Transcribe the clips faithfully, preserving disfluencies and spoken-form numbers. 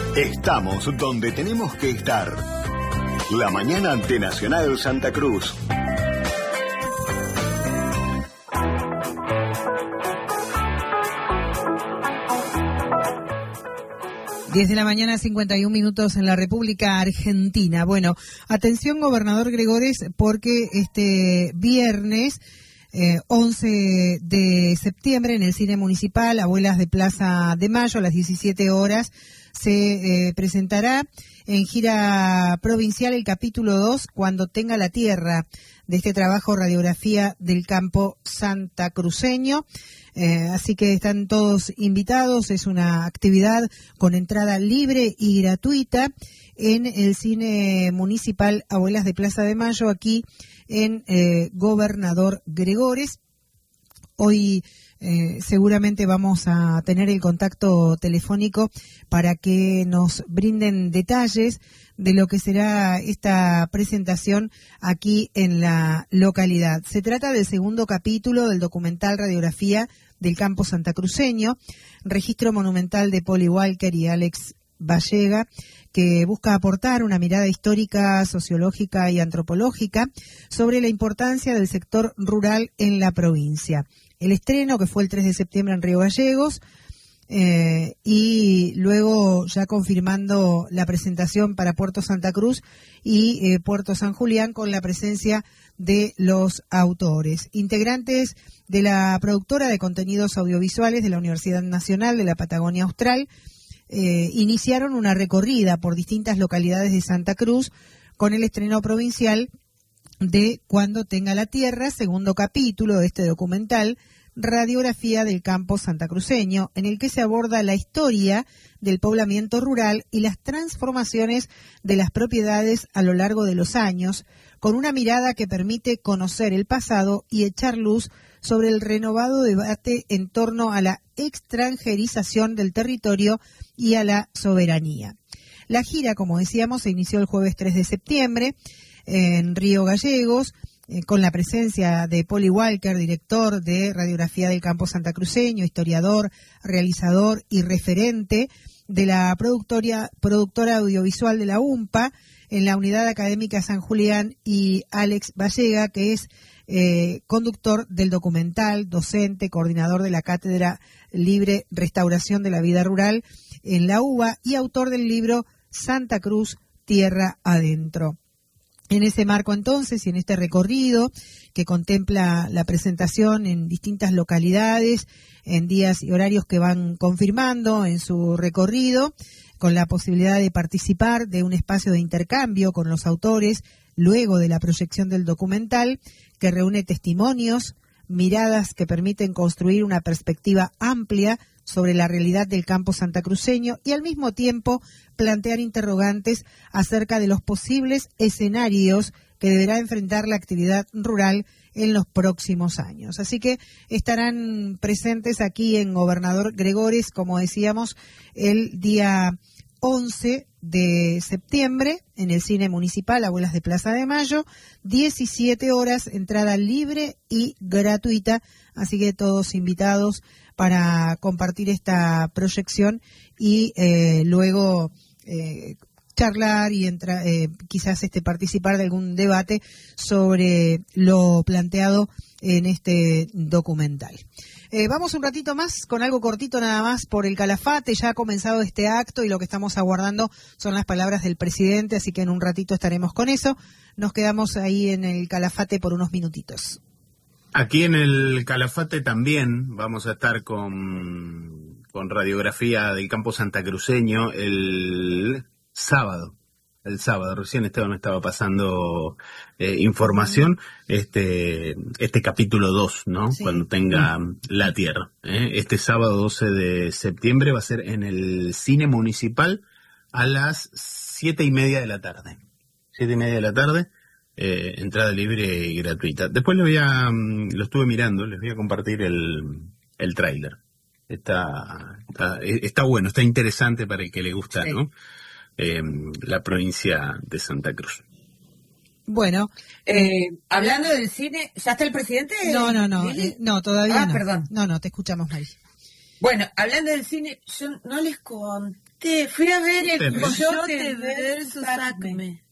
Estamos donde tenemos que estar. La mañana de Nacional Santa Cruz. diez de la mañana, cincuenta y un minutos en la República Argentina. Bueno, atención, gobernador Gregores, porque este viernes eh, once de septiembre en el Cine Municipal, Abuelas de Plaza de Mayo, a las diecisiete horas, se eh, presentará en gira provincial el capítulo dos, Cuando tenga la tierra, de este trabajo Radiografía del Campo Santacruceño. Eh, así que están todos invitados. Es una actividad con entrada libre y gratuita en el Cine Municipal Abuelas de Plaza de Mayo, aquí en eh, Gobernador Gregores. Hoy eh, seguramente vamos a tener el contacto telefónico para que nos brinden detalles de lo que será esta presentación aquí en la localidad. Se trata del segundo capítulo del documental Radiografía del Campo Santacruceño, registro monumental de Polly Walker y Alex Vallega, que busca aportar una mirada histórica, sociológica y antropológica sobre la importancia del sector rural en la provincia. El estreno, que fue el tres de septiembre en Río Gallegos, eh, y luego ya confirmando la presentación para Puerto Santa Cruz y eh, Puerto San Julián, con la presencia de los autores. Integrantes de la productora de contenidos audiovisuales de la Universidad Nacional de la Patagonia Austral eh, iniciaron una recorrida por distintas localidades de Santa Cruz con el estreno provincial de Cuando tenga la tierra, segundo capítulo de este documental, Radiografía del Campo Santacruceño, en el que se aborda la historia del poblamiento rural y las transformaciones de las propiedades a lo largo de los años, con una mirada que permite conocer el pasado y echar luz sobre el renovado debate en torno a la extranjerización del territorio y a la soberanía. La gira, como decíamos, se inició el jueves tres de septiembre en Río Gallegos, eh, con la presencia de Polly Walker, director de Radiografía del Campo Santacruceño, historiador, realizador y referente de la productora, productora audiovisual de la U M P A en la Unidad Académica San Julián, y Alex Vallega, que es eh, conductor del documental, docente, coordinador de la Cátedra Libre Restauración de la Vida Rural en la U B A y autor del libro Santa Cruz, Tierra Adentro. En ese marco, entonces, y en este recorrido que contempla la presentación en distintas localidades, en días y horarios que van confirmando en su recorrido, con la posibilidad de participar de un espacio de intercambio con los autores luego de la proyección del documental, que reúne testimonios, miradas que permiten construir una perspectiva amplia sobre la realidad del campo santacruceño y al mismo tiempo plantear interrogantes acerca de los posibles escenarios que deberá enfrentar la actividad rural en los próximos años. Así que estarán presentes aquí en Gobernador Gregores, como decíamos, el día once de septiembre en el Cine Municipal Abuelas de Plaza de Mayo, diecisiete horas, entrada libre y gratuita, así que todos invitados para compartir esta proyección y eh, luego eh, charlar y entra, eh, quizás este participar de algún debate sobre lo planteado en este documental. Eh, vamos un ratito más con algo cortito nada más por el Calafate. Ya ha comenzado este acto y lo que estamos aguardando son las palabras del presidente, así que en un ratito estaremos con eso. Nos quedamos ahí en el Calafate por unos minutitos. Aquí en el Calafate también vamos a estar con, con Radiografía del Campo Santacruceño el sábado. El sábado, recién Esteban estaba pasando eh, información, este este capítulo dos, ¿no? Sí. Cuando tenga la tierra. ¿eh? Este sábado doce de septiembre va a ser en el Cine Municipal a las siete y media de la tarde. Siete y media de la tarde, eh, entrada libre y gratuita. Después lo voy a, lo estuve mirando, les voy a compartir el, el tráiler. Está, está, está bueno, está interesante para el que le gusta, sí. ¿no? Eh, la provincia de Santa Cruz. Bueno, eh, hablando del cine, ¿ya está el presidente? No, no, no, eh, no, todavía ah, no. perdón. No, no, te escuchamos, Mari. Bueno, hablando del cine, yo no les conté Viste, fui a ver el ¿Entendés? Coyote versus Acme.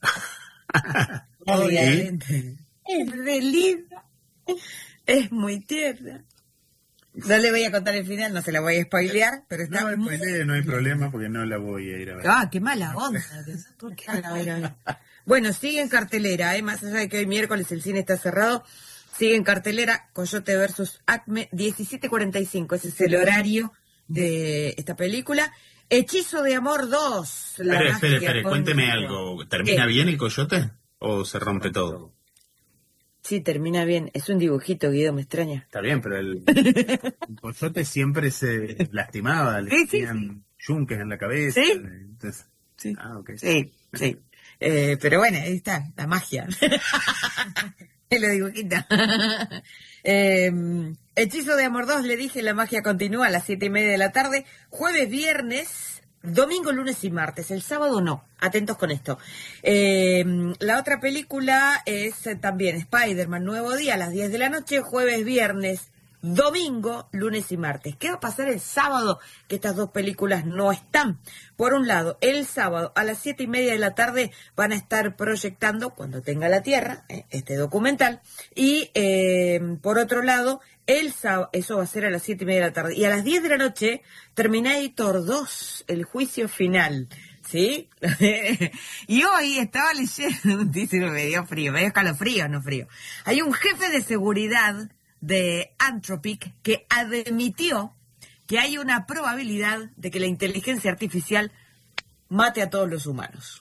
Oye. Obviamente. Es re linda. Es muy tierna. No le voy a contar el final, no se la voy a spoilear, pero está No, muy... spoileé, no hay problema porque no la voy a ir a ver. Ah, qué mala onda. ¿Por qué la voy a ir a ver? Bueno, sigue en cartelera, ¿eh? Más allá de que hoy miércoles el cine está cerrado, sigue en cartelera Coyote versus Acme, diecisiete cuarenta y cinco. Ese es el horario de esta película. Hechizo de Amor dos. La Espere, espere, magia espere, cuénteme continua. algo. ¿Termina ¿Qué? bien el Coyote o se rompe todo? Sí, termina bien. Es un dibujito, Guido, me extraña. Está bien, pero el, el Coyote siempre se lastimaba, le Sí, sí, tenían yunques en la cabeza. Sí. Entonces, Sí, ah, ok. sí, sí. Eh, pero bueno, ahí está, la magia. Es lo dibujito. eh, Hechizo de Amor dos, le dije, la magia continúa a las siete y media de la tarde. Jueves, viernes, domingo, lunes y martes. El sábado no. Atentos con esto. Eh, la otra película es eh, también Spider-Man, Nuevo Día, a las diez de la noche. Jueves, viernes, domingo, lunes y martes. ¿Qué va a pasar el sábado? Que estas dos películas no están. Por un lado, el sábado a las siete y media de la tarde van a estar proyectando Cuando tenga la Tierra, eh, este documental. Y eh, por otro lado, el sábado, eso va a ser a las siete y media de la tarde. Y a las diez de la noche, Terminator dos, el juicio final. ¿Sí? Y hoy estaba leyendo un título medio frío, medio escalofrío, no frío. Hay un jefe de seguridad de Anthropic que admitió que hay una probabilidad de que la inteligencia artificial mate a todos los humanos.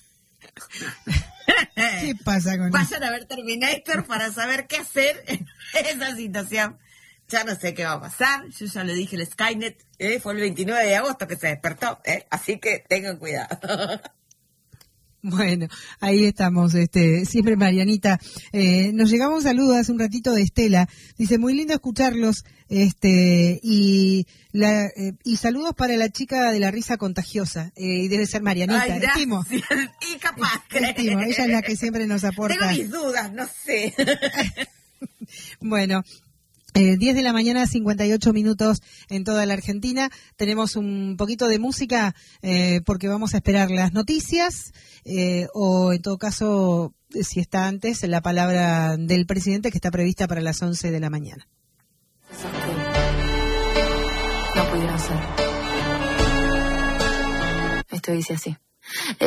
¿Qué pasa con Vayan a ver Terminator para saber qué hacer en esa situación. Ya no sé qué va a pasar. Yo ya le dije el Skynet, ¿eh? Fue el veintinueve de agosto que se despertó, ¿eh? Así que tengan cuidado. Bueno, ahí estamos, este, siempre Marianita. Eh, nos llegaba un saludo hace un ratito de Estela. Dice, muy lindo escucharlos, este, y la, eh, y saludos para la chica de la risa contagiosa. Eh, y debe ser Marianita, Ay, gracias. estimo. Y capaz, Estimo, ella es la que siempre nos aporta. Tengo mis dudas, no sé. Bueno. Eh, diez de la mañana, cincuenta y ocho minutos en toda la Argentina. Tenemos un poquito de música eh, porque vamos a esperar las noticias eh, o en todo caso, si está antes, la palabra del presidente que está prevista para las once de la mañana. No pudieron ser. Esto dice así.